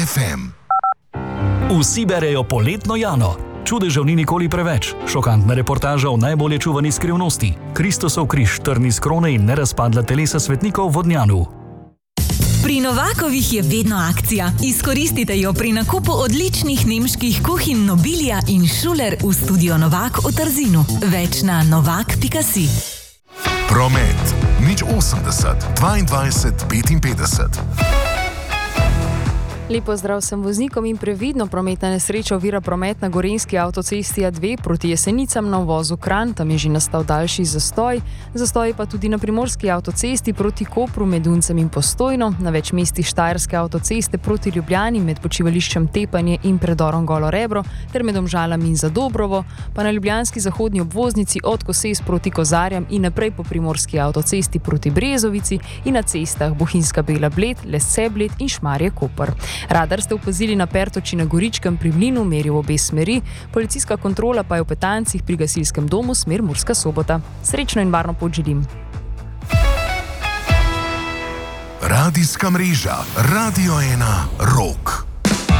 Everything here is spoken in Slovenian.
FM. Vsi berejo Poletno Jano. Čudežev ni nikoli preveč. Šokantna reportaža o najbolje čuvani skrivnosti. Kristusov križ, trn iz krone in nerazpadla telesa svetnikov v Vodnjanu. Pri Novakovih je vedno akcija. Izkoristite jo pri nakupu odličnih nemških kuhinj Nobilia in Schuler v studio Novak v Trzinu. Več na novak.si. Promet. 080 22 55. Lepo zdrav vsem voznikom in previdno, prometna nesreča ovira promet na gorenjski avtocesti A2 proti Jesenicam na uvozu Kranj, tam je že nastal daljši zastoj. Zastoj pa tudi na primorski avtocesti proti Kopru med Uncem in Postojno, na več mestih štajerske avtoceste proti Ljubljani med počivališčem Tepanje in predorom Golo Rebro ter med Domžalami in Zadobrovo, pa na ljubljanski zahodni obvoznici od Koses proti Kozarjam in naprej po primorski avtocesti proti Brezovici in na cestah Bohinjska Bela Bled, Lesce Bled in Šmarje Koper. Radar ste opazili na Pertoči na Goričkem pri Mlinu, meri v obe smeri, policijska kontrola pa je v Petancih pri gasilskem domu smer Murska Sobota. Srečno in varno pot želim. Radijska mreža Radio 1 Rock.